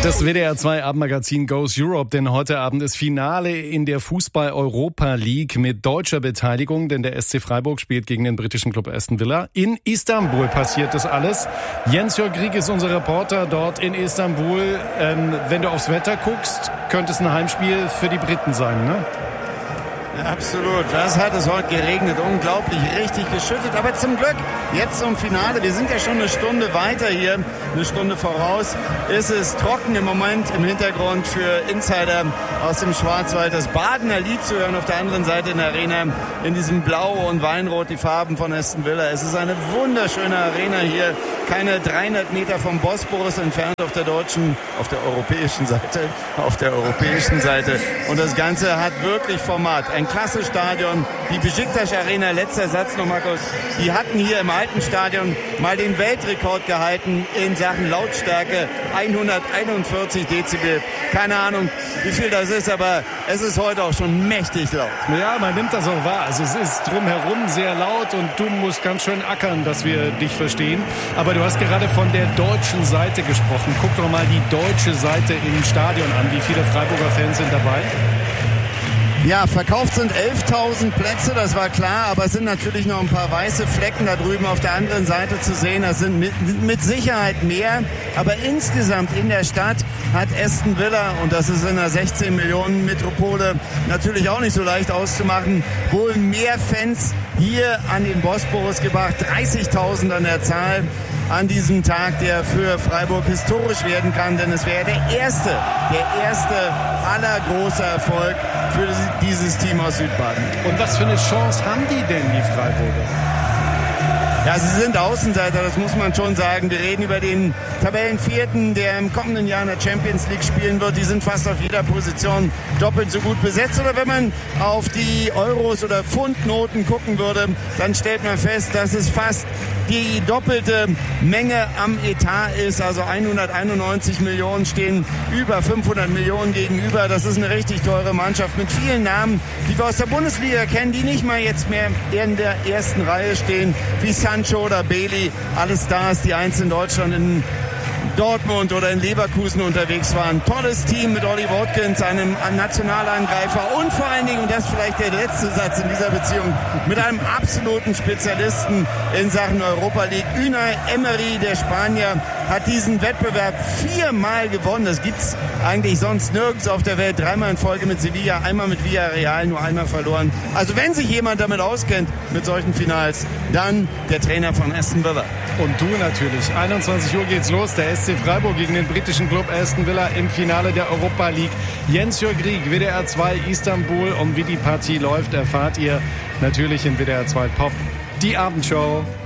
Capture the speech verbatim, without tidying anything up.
Das W D R zwei Abendmagazin Goes Europe, denn heute Abend ist Finale in der Fußball-Europa League mit deutscher Beteiligung, denn der S C Freiburg spielt gegen den britischen Club Aston Villa. In Istanbul passiert das alles. Jens-Jörg Grieg ist unser Reporter dort in Istanbul. Ähm, wenn du aufs Wetter guckst, könnte es ein Heimspiel für die Briten sein, ne? Absolut. Das hat es heute geregnet. Unglaublich, richtig geschüttet. Aber zum Glück, jetzt zum Finale. Wir sind ja schon eine Stunde weiter hier, eine Stunde voraus. Ist es trocken im Moment im Hintergrund für Insider aus dem Schwarzwald. Das Badener Lied zu hören auf der anderen Seite in der Arena. In diesem Blau und Weinrot, die Farben von Aston Villa. Es ist eine wunderschöne Arena hier. Keine dreihundert Meter vom Bosporus entfernt auf der deutschen, auf der europäischen Seite. Auf der europäischen Seite. Und das Ganze hat wirklich Format. Ein klasse Stadion, die Besiktas Arena, letzter Satz noch, Markus, die hatten hier im alten Stadion mal den Weltrekord gehalten in Sachen Lautstärke, hunderteinundvierzig Dezibel. Keine Ahnung, wie viel das ist, aber es ist heute auch schon mächtig laut. Ja, man nimmt das auch wahr. Also es ist drumherum sehr laut und du musst ganz schön ackern, dass wir dich verstehen. Aber du hast gerade von der deutschen Seite gesprochen. Guck doch mal die deutsche Seite im Stadion an. Wie viele Freiburger Fans sind dabei? Ja, verkauft sind elftausend Plätze, das war klar, aber es sind natürlich noch ein paar weiße Flecken da drüben auf der anderen Seite zu sehen. Das sind mit, mit Sicherheit mehr, aber insgesamt in der Stadt hat Aston Villa, und das ist in einer sechzehn Millionen Metropole natürlich auch nicht so leicht auszumachen, wohl mehr Fans hier an den Bosporus gebracht, dreißigtausend an der Zahl an diesem Tag, der für Freiburg historisch werden kann, denn es wäre der erste, der erste aller großer Erfolg für dieses Team aus Südbaden. Und was für eine Chance haben die denn, die Freiburger? Ja, sie sind Außenseiter, das muss man schon sagen. Wir reden über den Tabellenvierten, der im kommenden Jahr in der Champions League spielen wird. Die sind fast auf jeder Position doppelt so gut besetzt. Oder wenn man auf die Euros- oder Pfundnoten gucken würde, dann stellt man fest, dass es fast die doppelte Menge am Etat ist. Also hunderteinundneunzig Millionen stehen über fünfhundert Millionen gegenüber. Das ist eine richtig teure Mannschaft mit vielen Namen, die wir aus der Bundesliga kennen, die nicht mal jetzt mehr in der ersten Reihe stehen, wie Sancho oder Bailey. Alle Stars, die einst in Deutschland in Dortmund oder in Leverkusen unterwegs waren. Tolles Team mit Ollie Watkins, einem Nationalangreifer und vor allen Dingen, und das ist vielleicht der letzte Satz in dieser Beziehung, mit einem absoluten Spezialisten in Sachen Europa League. Unai Emery, der Spanier, hat diesen Wettbewerb viermal gewonnen. Das gibt's eigentlich sonst nirgends auf der Welt. Dreimal in Folge mit Sevilla, einmal mit Villarreal, nur einmal verloren. Also wenn sich jemand damit auskennt, mit solchen Finals, dann der Trainer von Aston Villa. Und du natürlich. einundzwanzig Uhr geht's los. Der S C Freiburg gegen den britischen Club Aston Villa im Finale der Europa League. Jens-Jörg Grieg, W D R zwei Istanbul. Und wie die Partie läuft, erfahrt ihr natürlich in W D R zwei Pop. Die Abendshow.